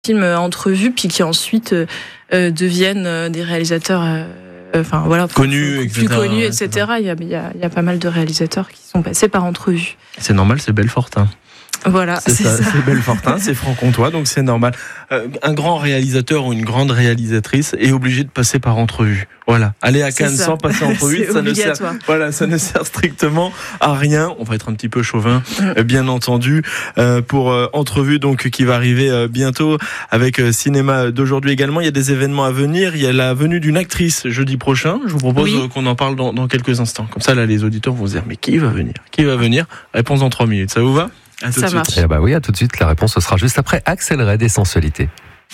films entrevus, puis qui ensuite deviennent des réalisateurs connus, plus connus, etc. Il y a pas mal de réalisateurs qui sont passés par entrevue. C'est normal, c'est Belfortin. Voilà, c'est ça. C'est Belfortin, c'est franc-comtois, donc c'est normal. Un grand réalisateur ou une grande réalisatrice est obligé de passer par entrevue. Voilà, aller à Cannes sans passer entrevue, ça ne sert strictement à rien. On va être un petit peu chauvin, bien entendu, pour entrevue donc qui va arriver bientôt avec cinéma d'aujourd'hui également. Il y a des événements à venir. Il y a la venue d'une actrice jeudi prochain. Je vous propose qu'on en parle dans quelques instants. Comme ça, là, les auditeurs vont se dire mais qui va venir? Réponse dans 3 minutes. Ça vous va? Ça marche. Eh oui, à tout de suite. La réponse, ce sera juste après Axel Red et Sensualité.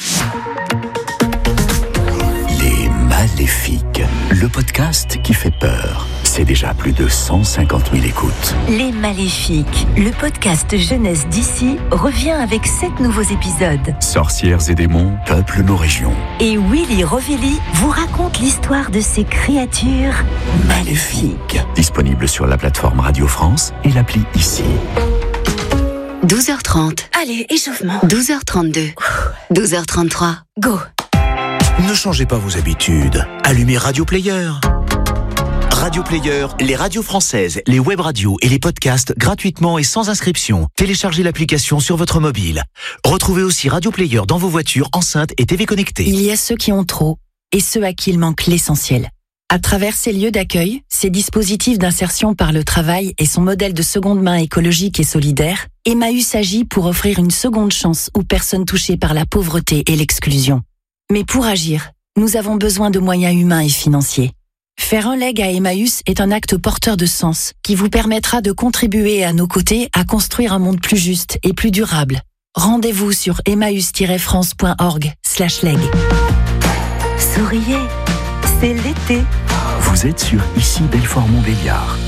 Les Maléfiques, le podcast qui fait peur. C'est déjà plus de 150 000 écoutes. Les Maléfiques, le podcast jeunesse d'ici, revient avec 7 nouveaux épisodes. Sorcières et démons peuplent nos régions. Et Willy Rovelli vous raconte l'histoire de ces créatures maléfiques. Disponible sur la plateforme Radio France et l'appli Ici. 12h30. Allez, échauffement. 12h32. 12h33. Go. Ne changez pas vos habitudes. Allumez Radio Player. Radio Player, les radios françaises, les web radios et les podcasts gratuitement et sans inscription. Téléchargez l'application sur votre mobile. Retrouvez aussi Radio Player dans vos voitures, enceintes et TV connectées. Il y a ceux qui ont trop et ceux à qui il manque l'essentiel. À travers ces lieux d'accueil, ces dispositifs d'insertion par le travail et son modèle de seconde main écologique et solidaire, Emmaüs agit pour offrir une seconde chance aux personnes touchées par la pauvreté et l'exclusion. Mais pour agir, nous avons besoin de moyens humains et financiers. Faire un leg à Emmaüs est un acte porteur de sens qui vous permettra de contribuer à nos côtés à construire un monde plus juste et plus durable. Rendez-vous sur emmaüs-france.org/leg. Souriez, c'est l'été. Vous êtes sur Ici Belfort-Montbéliard.